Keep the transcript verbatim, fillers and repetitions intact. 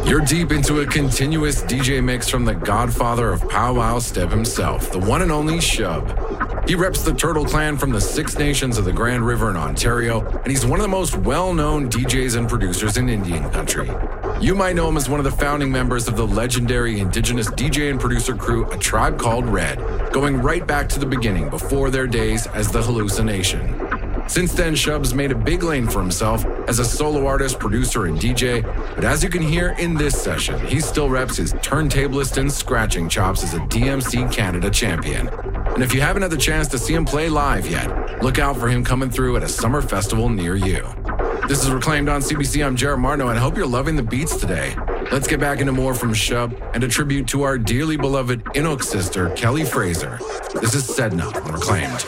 You're deep into a continuous D J mix from the godfather of powwow step himself, the one and only Shub. He reps the Turtle Clan from the Six Nations of the Grand River in Ontario, and he's one of the most well-known D Js and producers in Indian country. You might know him as one of the founding members of the legendary Indigenous D J and producer crew A Tribe Called Red, going right back to the beginning before their days as the Hallucination. Since then, Shub's made a big lane for himself as a solo artist, producer, and D J, but as you can hear in this session, he still reps his turntablist and scratching chops as a D M C Canada champion. And if you haven't had the chance to see him play live yet, look out for him coming through at a summer festival near you. This is Reclaimed on C B C. I'm Jared Marno, and I hope you're loving the beats today. Let's get back into more from Shub and a tribute to our dearly beloved Inuk sister, Kelly Fraser. This is Sedna on Reclaimed.